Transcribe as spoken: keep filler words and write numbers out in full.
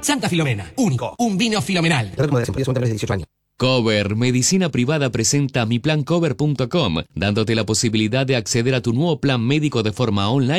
Santa Filomena, único, un vino filomenal. Cover Medicina Privada presenta mi plan cover punto com, dándote la posibilidad de acceder a tu nuevo plan médico de forma online